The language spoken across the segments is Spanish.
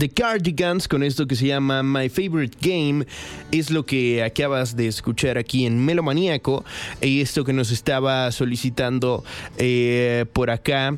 The Cardigans con esto que se llama My Favorite Game es lo que acabas de escuchar aquí en Melomaníaco. Y esto que nos estaba solicitando por acá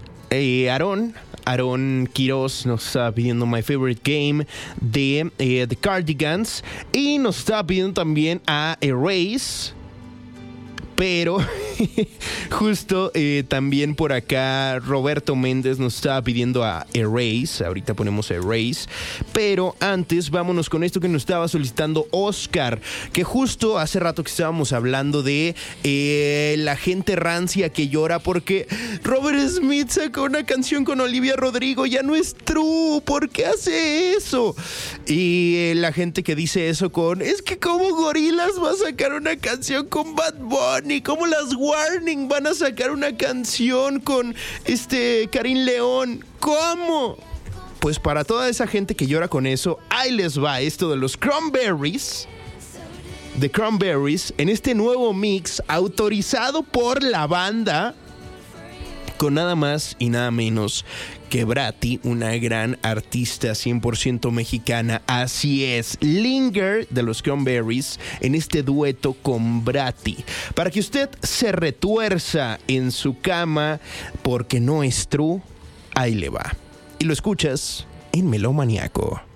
Aarón Quiroz nos estaba pidiendo My Favorite Game de The Cardigans. Y nos estaba pidiendo también a Erase. Pero justo también por acá Roberto Méndez nos estaba pidiendo a Erase. Ahorita ponemos Erase. Pero antes vámonos con esto que nos estaba solicitando Oscar, que justo hace rato que estábamos hablando de la gente rancia que llora porque Robert Smith sacó una canción con Olivia Rodrigo. Ya no es true. ¿Por qué hace eso? Y la gente que dice eso es que como Gorillaz va a sacar una canción con Bad Bunny. ¿Cómo las Warning van a sacar una canción con Karim León? ¿Cómo? Pues para toda esa gente que llora con eso, ahí les va esto de los Cranberries. The Cranberries en este nuevo mix autorizado por la banda, con nada más y nada menos que Bratty, una gran artista 100% mexicana. Así es, Linger de los Cranberries en este dueto con Bratty, para que usted se retuerza en su cama porque no es true. Ahí le va. Y lo escuchas en Melomaníaco.